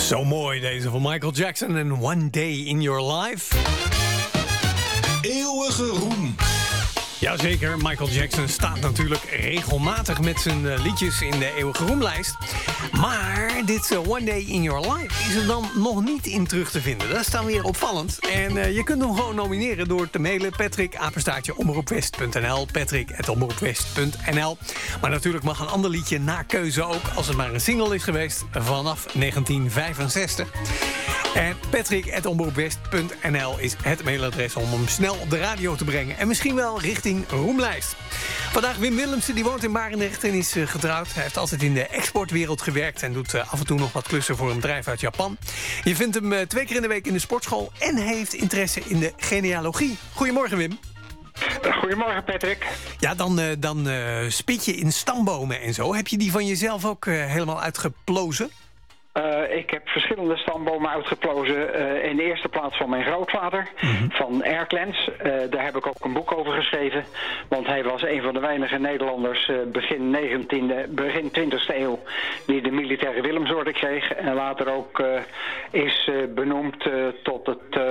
Zo mooi deze van Michael Jackson en One Day in Your Life. Eeuwige roem. Jazeker, Michael Jackson staat natuurlijk regelmatig met zijn liedjes in de eeuwige roemlijst. Maar dit One Day in Your Life is er dan nog niet in terug te vinden. Dat is dan weer opvallend. En je kunt hem gewoon nomineren door te mailen patrick@omroepwest.nl, patrick@omroepwest.nl. Maar natuurlijk mag een ander liedje na keuze ook, als het maar een single is geweest, vanaf 1965. En patrick@omroepwest.nl is het mailadres om hem snel op de radio te brengen. En misschien wel richting roemlijst. Vandaag Wim Willemsen, die woont in Barendrecht en is getrouwd. Hij heeft altijd in de exportwereld gewerkt en doet af en toe nog wat klussen voor een bedrijf uit Japan. Je vindt hem 2 keer in de week in de sportschool en hij heeft interesse in de genealogie. Goedemorgen, Wim. Goedemorgen, Patrick. Ja, dan spit je in stambomen en zo. Heb je die van jezelf ook helemaal uitgeplozen? Ik heb verschillende stambomen uitgeplozen. In de eerste plaats van mijn grootvader, van Erklens. Daar heb ik ook een boek over geschreven. Want hij was een van de weinige Nederlanders begin 20e eeuw... die de militaire Willemsorde kreeg. En later ook is benoemd tot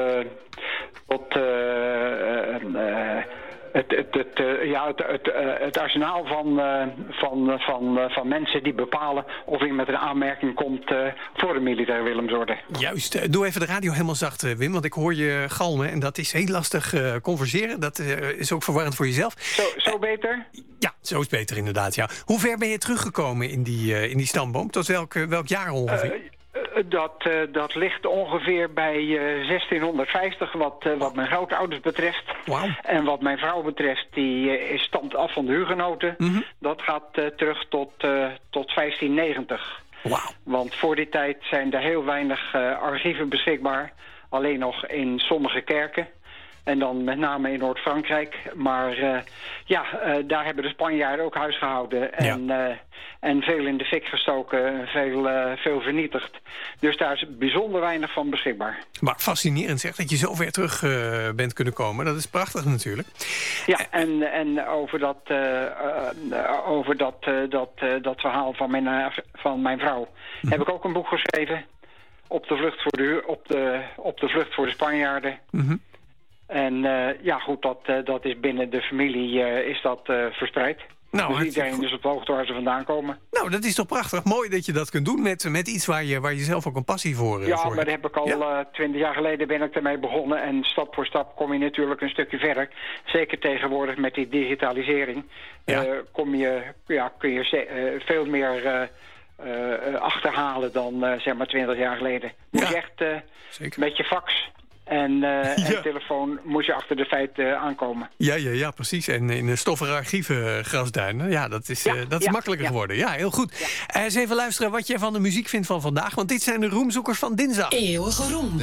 het arsenaal van mensen die bepalen of iemand met een aanmerking komt voor de militaire Willemsorde. Juist. Doe even de radio helemaal zacht, Wim, want ik hoor je galmen en dat is heel lastig converseren. Dat is ook verwarrend voor jezelf. Zo beter? Ja, zo is beter inderdaad, ja. Hoe ver ben je teruggekomen in die stamboom? Tot welk jaar ongeveer? Dat ligt ongeveer bij 1650, wat mijn grootouders betreft. Wow. En wat mijn vrouw betreft, die stamt af van de hugenoten. Dat gaat terug tot 1590. Wow. Want voor die tijd zijn er heel weinig archieven beschikbaar. Alleen nog in sommige kerken. En dan met name in Noord-Frankrijk. Maar daar hebben de Spanjaarden ook huis gehouden. En veel in de fik gestoken. Veel vernietigd. Dus daar is bijzonder weinig van beschikbaar. Maar fascinerend zeg, dat je zo ver terug bent kunnen komen. Dat is prachtig natuurlijk. Ja, en over dat verhaal van mijn vrouw heb ik ook een boek geschreven. Op de vlucht voor de Spanjaarden. En dat is binnen de familie is dat verspreid. Nou, dus iedereen is op de hoogte waar ze vandaan komen. Nou, dat is toch prachtig. Mooi dat je dat kunt doen met iets waar je zelf ook een passie voor hebt. Maar dat heb ik al 20 jaar geleden ben ik ermee begonnen. En stap voor stap kom je natuurlijk een stukje verder. Zeker tegenwoordig met die digitalisering. Kun je veel meer achterhalen dan zeg maar 20 jaar geleden. Moet je echt met je fax en telefoon moet je achter de feiten aankomen. Ja, precies. En in stoffige archieven grasduinen. Ja, dat is makkelijker geworden. Ja, heel goed. Eens even luisteren wat jij van de muziek vindt van vandaag. Want dit zijn de roemzoekers van dinsdag. Eeuwige roem.